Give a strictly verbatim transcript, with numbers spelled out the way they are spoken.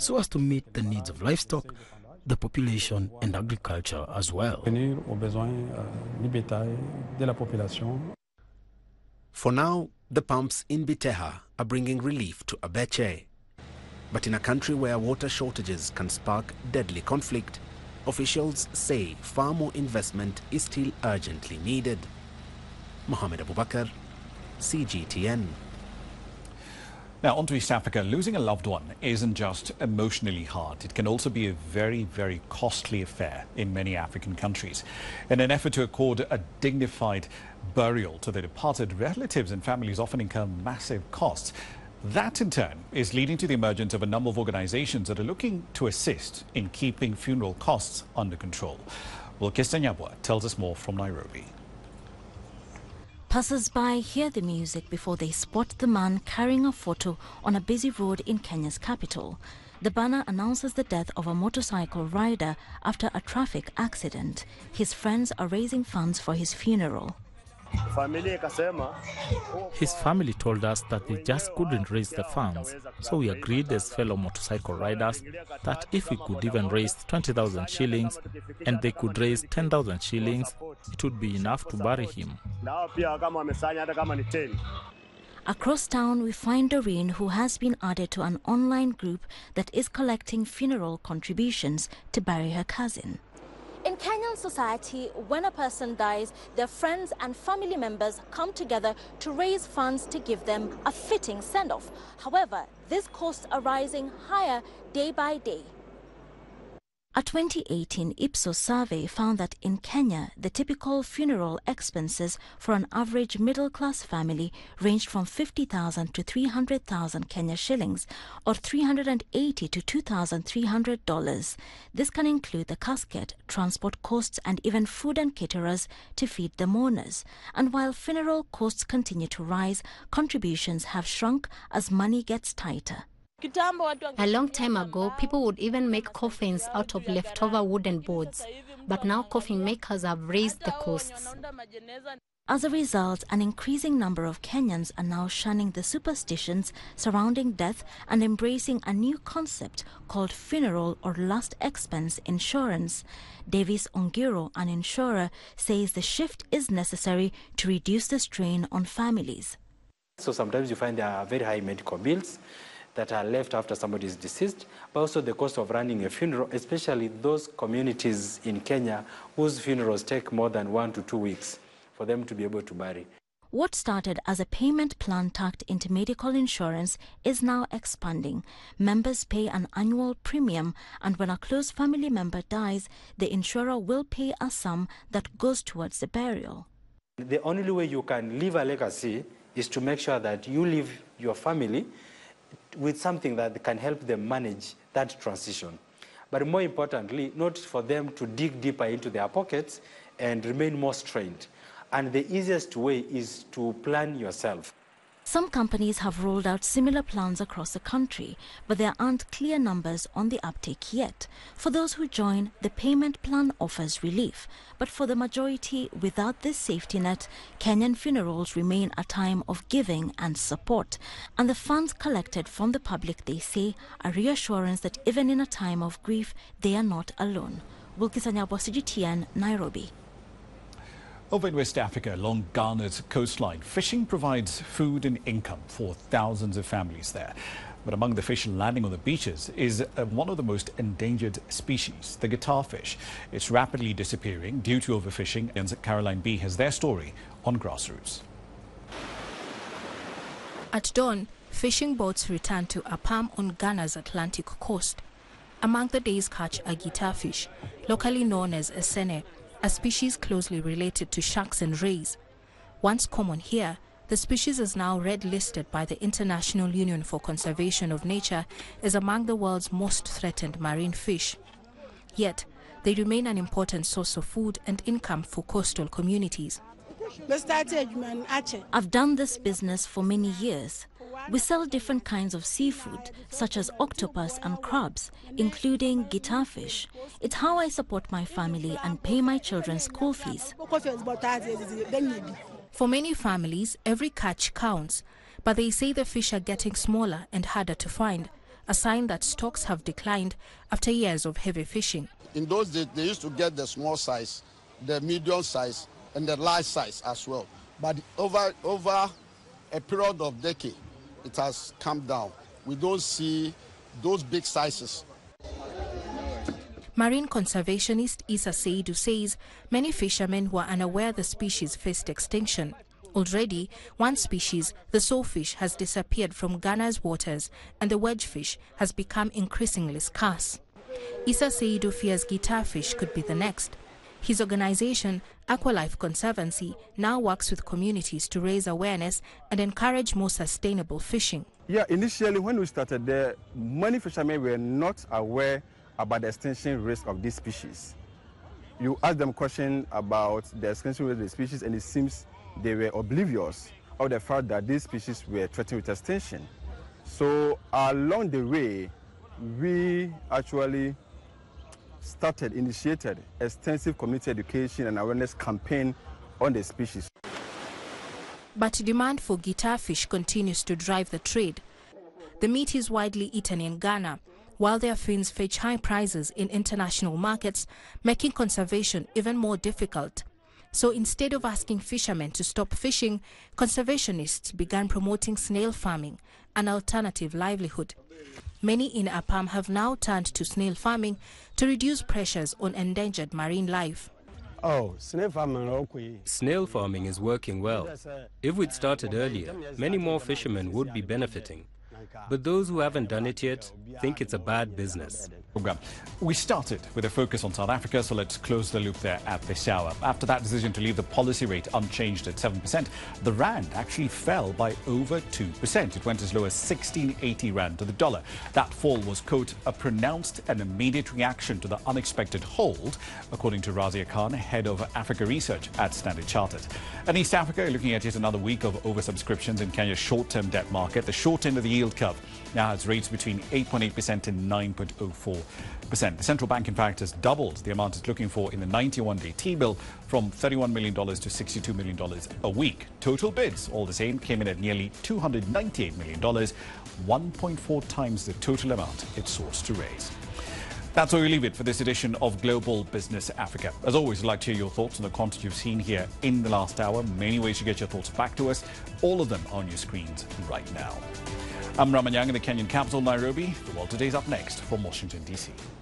so as to meet the needs of livestock, the population and agriculture as well. For now, the pumps in Biteha are bringing relief to Abeche. But in a country where water shortages can spark deadly conflict, officials say far more investment is still urgently needed. Mohammed Abubakar, C G T N. Now, on to East Africa. Losing a loved one isn't just emotionally hard. It can also be a very, very costly affair in many African countries. In an effort to accord a dignified burial to the departed, relatives and families often incur massive costs. That, in turn, is leading to the emergence of a number of organizations that are looking to assist in keeping funeral costs under control. Well, Kistanyabwa tells us more from Nairobi. Passers-by hear the music before they spot the man carrying a photo on a busy road in Kenya's capital. The banner announces the death of a motorcycle rider after a traffic accident. His friends are raising funds for his funeral. His family told us that they just couldn't raise the funds, so we agreed as fellow motorcycle riders that if we could even raise twenty thousand shillings and they could raise ten thousand shillings, it would be enough to bury him. Across town, we find Doreen, who has been added to an online group that is collecting funeral contributions to bury her cousin. In Kenyan society, when a person dies, their friends and family members come together to raise funds to give them a fitting send-off. However, these costs are rising higher day by day. A twenty eighteen Ipsos survey found that in Kenya, the typical funeral expenses for an average middle-class family ranged from fifty thousand to three hundred thousand Kenya shillings, or three hundred eighty to two thousand three hundred dollars. This can include the casket, transport costs, and even food and caterers to feed the mourners. And while funeral costs continue to rise, contributions have shrunk as money gets tighter. A long time ago, people would even make coffins out of leftover wooden boards, but now coffin makers have raised the costs. As a result, an increasing number of Kenyans are now shunning the superstitions surrounding death and embracing a new concept called funeral or last expense insurance. Davis Ongiro, an insurer, says the shift is necessary to reduce the strain on families. So sometimes you find there are very high medical bills that are left after somebody is deceased, but also the cost of running a funeral, especially those communities in Kenya whose funerals take more than one to two weeks for them to be able to bury. What started as a payment plan tucked into medical insurance is now expanding. Members pay an annual premium, and when a close family member dies, the insurer will pay a sum that goes towards the burial. The only way you can leave a legacy is to make sure that you leave your family with something that can help them manage that transition. But more importantly, not for them to dig deeper into their pockets and remain more strained. And the easiest way is to plan yourself. Some companies have rolled out similar plans across the country, but there aren't clear numbers on the uptake yet. For those who join, the payment plan offers relief. But for the majority, without this safety net, Kenyan funerals remain a time of giving and support. And the funds collected from the public, they say, are reassurance that even in a time of grief, they are not alone. Wilkisanyabwa, C G T N, Nairobi. Over in West Africa, along Ghana's coastline, fishing provides food and income for thousands of families there. But among the fish landing on the beaches is uh, one of the most endangered species, the guitar fish. It's rapidly disappearing due to overfishing, and Caroline B has their story on Grassroots. At dawn, fishing boats return to Apam on Ghana's Atlantic coast. Among the day's catch are guitar fish, locally known as esene, a species closely related to sharks and rays. Once common here, the species is now red-listed by the International Union for Conservation of Nature as among the world's most threatened marine fish. Yet, they remain an important source of food and income for coastal communities. I've done this business for many years. We sell different kinds of seafood, such as octopus and crabs, including guitar fish. It's how I support my family and pay my children's school fees. For many families, every catch counts, but they say the fish are getting smaller and harder to find a sign that stocks have declined after years of heavy fishing. In those days, they used to get the small size, the medium size, and the large size as well. But over, over a period of decade, it has come down. We don't see those big sizes. Marine conservationist Issa Seidu says many fishermen were unaware the species faced extinction. Already, one species, the sawfish, has disappeared from Ghana's waters and the wedgefish has become increasingly scarce. Issa Seidu fears guitarfish could be the next. His organization, Aqualife Conservancy, now works with communities to raise awareness and encourage more sustainable fishing. Yeah, initially when we started there, many fishermen were not aware about the extinction risk of this species. You ask them questions about the extinction risk of the species and it seems they were oblivious of the fact that these species were threatened with extinction. So along the way, we actually started, initiated extensive community education and awareness campaign on the species. But demand for guitarfish continues to drive the trade. The meat is widely eaten in Ghana, while their fins fetch high prices in international markets, making conservation even more difficult. So instead of asking fishermen to stop fishing, conservationists began promoting snail farming, an alternative livelihood. Many in Apam have now turned to snail farming to reduce pressures on endangered marine life. Oh, snail farming. Snail farming is working well. If we'd started earlier, many more fishermen would be benefiting. But those who haven't done it yet think it's a bad business. We started with a focus on South Africa, so let's close the loop there at this hour. After that decision to leave the policy rate unchanged at seven percent, the rand actually fell by over two percent. It went as low as sixteen eighty rand to the dollar. That fall was, quote, a pronounced and immediate reaction to the unexpected hold, according to Razia Khan, head of Africa Research at Standard Chartered. And East Africa, looking at yet another week of oversubscriptions in Kenya's short-term debt market. The short end of the yield curve now has rates between eight point eight percent and nine point zero four percent. The central bank, in fact, has doubled the amount it's looking for in the ninety-one day T-bill from thirty-one million dollars to sixty-two million dollars a week. Total bids, all the same, came in at nearly two hundred ninety-eight million dollars, one point four times the total amount it sought to raise. That's where we leave it for this edition of Global Business Africa. As always, I'd like to hear your thoughts on the content you've seen here in the last hour. Many ways to get your thoughts back to us, all of them on your screens right now. I'm Raman Yang in the Kenyan capital, Nairobi. The World Today is up next from Washington, D C